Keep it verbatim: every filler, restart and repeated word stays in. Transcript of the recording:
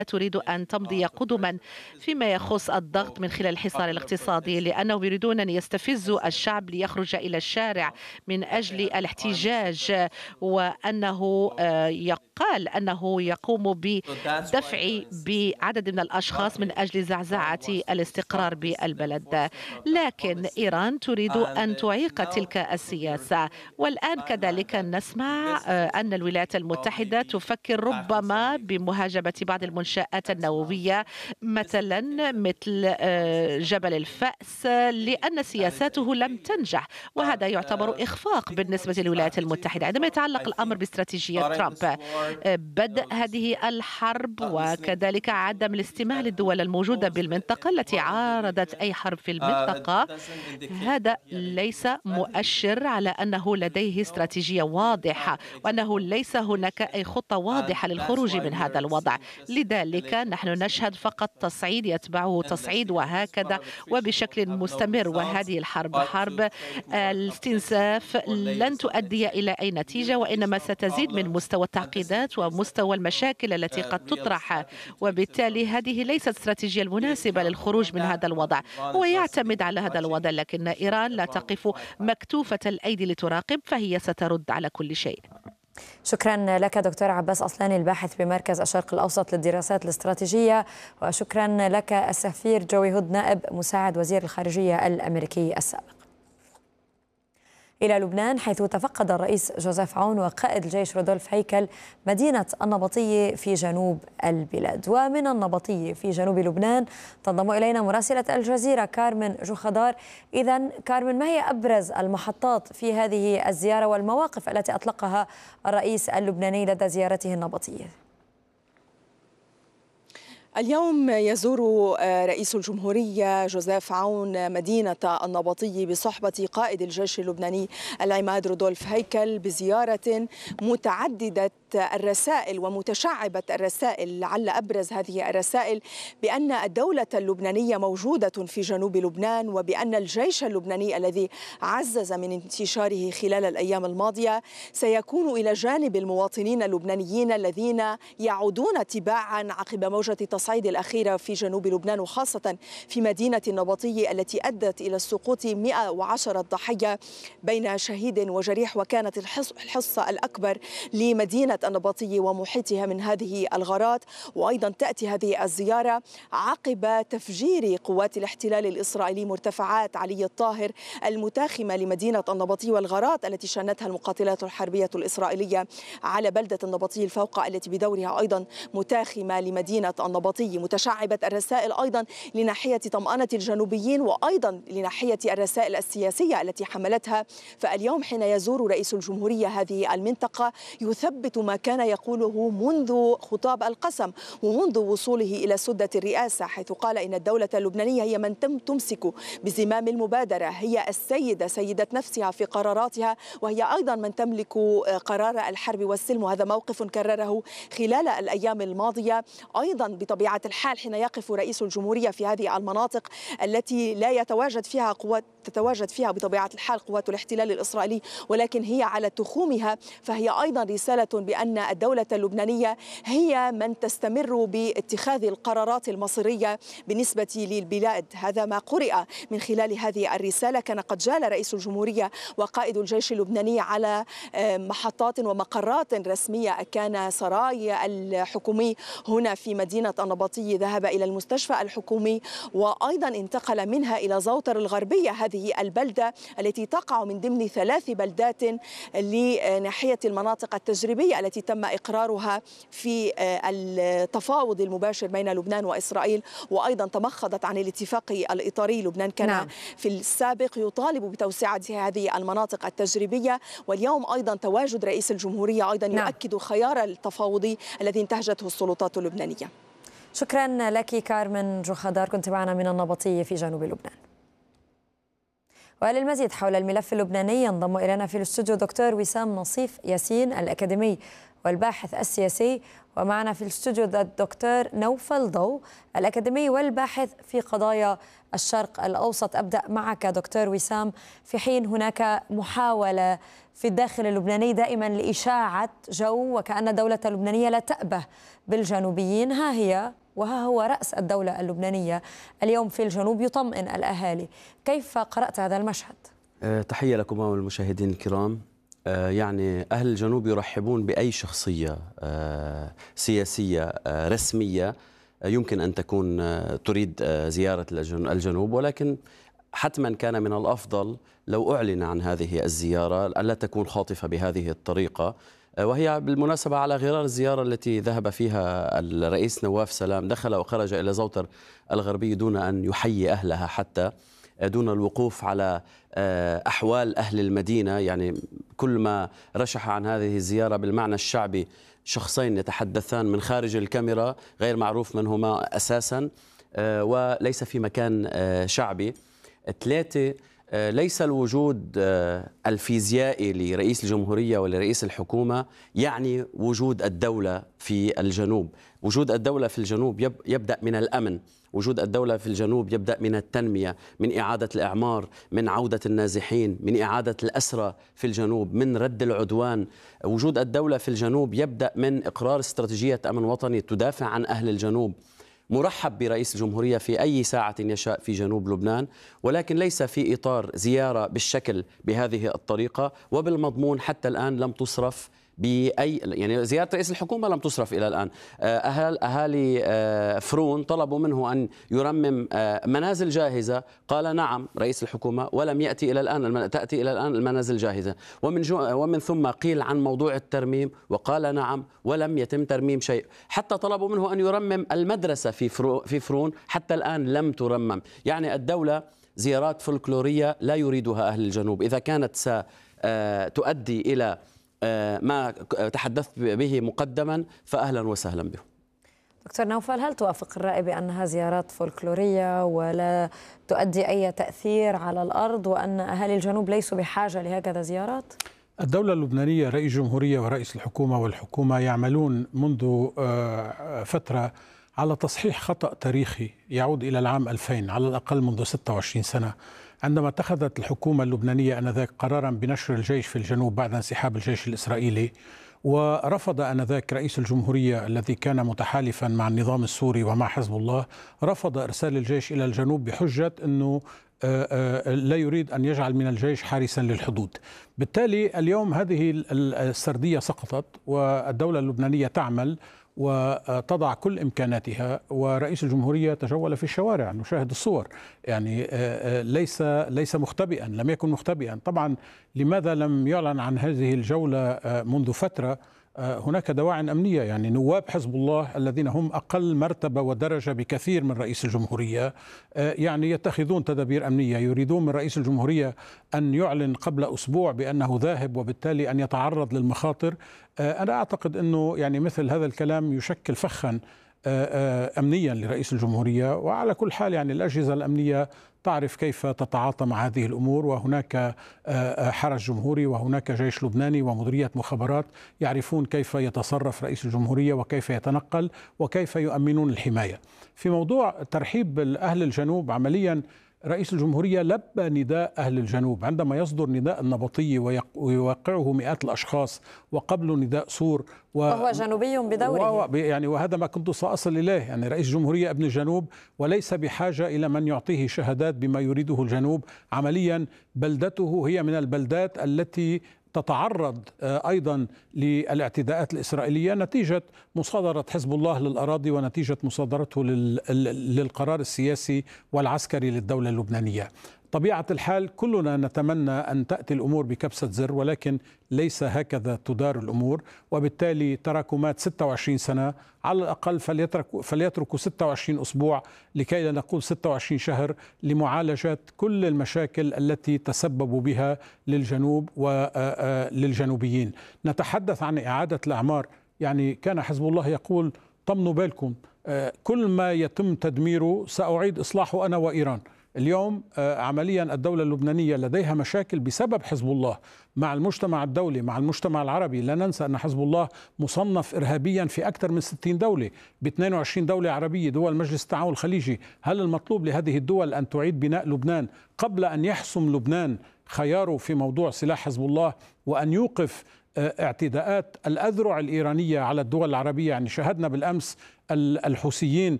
تريد أن تمضي قدما فيما يخص الضغط من خلال الحصار الاقتصادي، لأنهم يريدون أن يستفزوا الشعب ليخرج إلى الشارع من أجل الاحتجاج، وأنه يقال أنه يقوم بدفع بعدد من الأشخاص من أجل زعزعة الاستقرار بالبلد. لكن إيران تريد أن تعيق تلك السياسة، والآن كذلك نسمع أن الولايات المتحدة تفكر ربما بمهاجمة بعض المنشآت النووية مثلا مثل جبل الفأس، لأن سياساته لم تنجح، وهذا يعتبر إخفاق بالنسبة للولايات المتحدة. عندما يتعلق الأمر باستراتيجية ترامب، بدء هذه الحرب وكذلك عدم الاستماع للدول الموجودة بالمنطقة التي عارضت أي حرب في المنطقة، هذا ليس مؤشر على أنه لديه استراتيجية واضحة، وأنه ليس هناك أي خطة واضحة للخروج من هذا الوضع. لذلك نحن نشهد فقط تصعيد يتبعه تصعيد، وهكذا وبشكل مستمر. وهذه الحرب حرب الاستنزاف لن تؤدي إلى أي نتيجة، وإنما ستزيد من مستوى التعقيدات ومستوى المشاكل التي قد تطرح، وبالتالي هذه ليست استراتيجية المناسبة للخروج من هذا الوضع. هو يعتمد على هذا الوضع، لكن إيران لا تقف مكتوفة الأيدي لتراقب، فهي سترد على كل شيء. شكرا لك دكتور عباس أصلاني الباحث بمركز الشرق الأوسط للدراسات الاستراتيجية، وشكرا لك السفير جوي هود نائب مساعد وزير الخارجية الأمريكي السابق. إلى لبنان، حيث تفقد الرئيس جوزيف عون وقائد الجيش رودولف هيكل مدينة النبطية في جنوب البلاد. ومن النبطية في جنوب لبنان تنضم إلينا مراسلة الجزيرة كارمن جوخدار. إذن كارمن، ما هي أبرز المحطات في هذه الزيارة والمواقف التي أطلقها الرئيس اللبناني لدى زيارته النبطية؟ اليوم يزور رئيس الجمهورية جوزيف عون مدينة النبطية بصحبة قائد الجيش اللبناني العماد رودولف هيكل بزيارة متعددة الرسائل ومتشعبة الرسائل. لعل أبرز هذه الرسائل بأن الدولة اللبنانية موجودة في جنوب لبنان، وبأن الجيش اللبناني الذي عزز من انتشاره خلال الأيام الماضية سيكون إلى جانب المواطنين اللبنانيين الذين يعودون تباعا عقب موجة التصعيد الأخيرة في جنوب لبنان، وخاصة في مدينة النبطية التي أدت إلى سقوط مئة وعشرة ضحية بين شهيد وجريح، وكانت الحصة الأكبر لمدينة النبطية ومحيطها من هذه الغارات. وأيضا تأتي هذه الزيارة عقب تفجير قوات الاحتلال الإسرائيلي مرتفعات علي الطاهر المتاخمة لمدينة النبطية، والغارات التي شنتها المقاتلات الحربية الإسرائيلية على بلدة النبطية الفوقى التي بدورها أيضا متاخمة لمدينة النبطية. متشعبة الرسائل أيضا لناحية طمأنة الجنوبيين، وأيضا لناحية الرسائل السياسية التي حملتها. فاليوم حين يزور رئيس الجمهورية هذه المنطقة يثبت ما كان يقوله منذ خطاب القسم ومنذ وصوله إلى سدة الرئاسة، حيث قال إن الدولة اللبنانية هي من تم تمسك بزمام المبادرة، هي السيدة سيدة نفسها في قراراتها، وهي أيضا من تملك قرار الحرب والسلم. وهذا موقف كرره خلال الأيام الماضية. أيضا بطبيعة الحال حين يقف رئيس الجمهورية في هذه المناطق التي لا يتواجد فيها قوات تتواجد فيها بطبيعة الحال قوات الاحتلال الإسرائيلي، ولكن هي على تخومها، فهي أيضا رسالة بأن الدولة اللبنانية هي من تستمر باتخاذ القرارات المصيرية بالنسبة للبلاد. هذا ما قرئ من خلال هذه الرسالة. كان قد جال رئيس الجمهورية وقائد الجيش اللبناني على محطات ومقرات رسمية، كان سراي الحكومي هنا في مدينة النبطية، ذهب إلى المستشفى الحكومي، وأيضا انتقل منها إلى زوطر الغربية، هذه البلدة التي تقع من ضمن ثلاث بلدات لناحية المناطق التجريبية التي تم إقرارها في التفاوض المباشر بين لبنان وإسرائيل، وأيضا تمخضت عن الاتفاق الإطاري. لبنان كان نعم. في السابق يطالب بتوسعة هذه المناطق التجريبية، واليوم أيضا تواجد رئيس الجمهورية أيضا نعم. يؤكد الخيار التفاوضي الذي انتهجته السلطات اللبنانية. شكرا لك كارمن جوخدار، كنت معنا من النبطية في جنوب لبنان. وللمزيد حول الملف اللبناني ينضم إلينا في الاستوديو دكتور وسام نصيف ياسين الأكاديمي والباحث السياسي. ومعنا في الاستوديو الدكتور نوفل ضو الأكاديمي والباحث في قضايا الشرق الأوسط. أبدأ معك دكتور وسام. في حين هناك محاولة في الداخل اللبناني دائما لإشاعة جو وكأن الدولة اللبنانية لا تأبه بالجنوبيين، ها هي وها هو رأس الدولة اللبنانية اليوم في الجنوب يطمئن الأهالي. كيف قرأت هذا المشهد؟ تحية لكم والمشاهدين الكرام. يعني أهل الجنوب يرحبون بأي شخصية سياسية رسمية يمكن أن تكون تريد زيارة الجنوب، ولكن حتما كان من الأفضل لو أعلن عن هذه الزيارة ألا تكون خاطفة بهذه الطريقة. وهي بالمناسبة على غرار الزيارة التي ذهب فيها الرئيس نواف سلام، دخل وخرج إلى زوتر الغربي دون أن يحيي أهلها، حتى دون الوقوف على أحوال أهل المدينة. يعني كل ما رشح عن هذه الزيارة بالمعنى الشعبي شخصين يتحدثان من خارج الكاميرا غير معروف من هما أساسا، وليس في مكان شعبي. ثلاثة، ليس الوجود الفيزيائي لرئيس الجمهورية ولرئيس الحكومة يعني وجود الدولة في الجنوب. وجود الدولة في الجنوب يبدأ من الأمن، وجود الدولة في الجنوب يبدأ من التنمية، من إعادة الإعمار، من عودة النازحين، من إعادة الأسرى في الجنوب، من رد العدوان. وجود الدولة في الجنوب يبدأ من إقرار استراتيجية أمن وطني تدافع عن أهل الجنوب. مرحب برئيس الجمهورية في أي ساعة يشاء في جنوب لبنان، ولكن ليس في إطار زيارة بالشكل بهذه الطريقة وبالمضمون. حتى الآن لم تصرف بأي، يعني زيارة رئيس الحكومة لم تصرف إلى الآن. أهل أهالي فرون طلبوا منه أن يرمم منازل جاهزة، قال نعم رئيس الحكومة، ولم يأتي إلى الآن تأتي إلى الآن المنازل جاهزة. ومن ومن ثم قيل عن موضوع الترميم وقال نعم، ولم يتم ترميم شيء. حتى طلبوا منه أن يرمم المدرسة في في فرون، حتى الآن لم ترمم. يعني الدولة زيارات فولكلورية لا يريدها أهل الجنوب. إذا كانت ستؤدي إلى ما تحدثت به مقدما فأهلا وسهلا بهم. دكتور نوفل، هل توافق الرأي بأنها زيارات فولكلورية ولا تؤدي أي تأثير على الأرض، وأن أهالي الجنوب ليسوا بحاجة لهكذا زيارات؟ الدولة اللبنانية، رئيس الجمهورية ورئيس الحكومة والحكومة يعملون منذ فترة على تصحيح خطأ تاريخي يعود إلى العام ألفين، على الأقل منذ ستة وعشرين سنة، عندما اتخذت الحكومة اللبنانية آنذاك قرارا بنشر الجيش في الجنوب بعد انسحاب الجيش الإسرائيلي. ورفض آنذاك رئيس الجمهورية الذي كان متحالفا مع النظام السوري ومع حزب الله، رفض إرسال الجيش إلى الجنوب بحجة أنه لا يريد أن يجعل من الجيش حارسا للحدود. بالتالي اليوم هذه السردية سقطت، والدولة اللبنانية تعمل وتضع كل إمكاناتها، ورئيس الجمهورية تجول في الشوارع، نشاهد الصور. يعني ليس ليس مختبئا، لم يكن مختبئا. طبعا لماذا لم يعلن عن هذه الجولة منذ فترة؟ هناك دواعٍ أمنية. يعني نواب حزب الله الذين هم أقل مرتبة ودرجة بكثير من رئيس الجمهورية يعني يتخذون تدابير أمنية، يريدون من رئيس الجمهورية أن يعلن قبل أسبوع بأنه ذاهب، وبالتالي أن يتعرض للمخاطر. أنا أعتقد أنه يعني مثل هذا الكلام يشكل فخا أمنيا لرئيس الجمهورية. وعلى كل حال يعني الأجهزة الأمنية تعرف كيف تتعاطى مع هذه الأمور، وهناك حرس جمهوري وهناك جيش لبناني ومديرية مخابرات يعرفون كيف يتصرف رئيس الجمهورية وكيف يتنقل وكيف يؤمنون الحماية. في موضوع ترحيب أهل الجنوب، عمليا رئيس الجمهورية لبى نداء أهل الجنوب عندما يصدر نداء النبطي ويوقعه مئات الأشخاص، وقبله نداء سور و... وهو جنوبي بدوره. و... يعني وهذا ما كنت سأصل إليه. يعني رئيس الجمهورية ابن الجنوب وليس بحاجة إلى من يعطيه شهادات بما يريده الجنوب. عمليا بلدته هي من البلدات التي تتعرض أيضا للاعتداءات الإسرائيلية نتيجة مصادرة حزب الله للأراضي ونتيجة مصادرته للقرار السياسي والعسكري للدولة اللبنانية. طبيعة الحال كلنا نتمنى أن تأتي الأمور بكبسة زر، ولكن ليس هكذا تدار الأمور. وبالتالي تراكمات ستة وعشرين سنة على الأقل فليتركوا, فليتركوا ستة وعشرين أسبوع لكي لا نقول ستة وعشرين شهر لمعالجة كل المشاكل التي تسببوا بها للجنوب وللجنوبيين. نتحدث عن إعادة الأعمار. يعني كان حزب الله يقول طمنوا بالكم، كل ما يتم تدميره سأعيد إصلاحه أنا وإيران. اليوم عمليا الدولة اللبنانية لديها مشاكل بسبب حزب الله مع المجتمع الدولي، مع المجتمع العربي. لا ننسى أن حزب الله مصنف إرهابيا في أكثر من ستين دولة، ب اثنين وعشرين دولة عربية، دول مجلس التعاون الخليجي. هل المطلوب لهذه الدول أن تعيد بناء لبنان قبل أن يحسم لبنان خياره في موضوع سلاح حزب الله، وأن يوقف اعتداءات الأذرع الإيرانية على الدول العربية؟ يعني شاهدنا بالأمس الحوثيين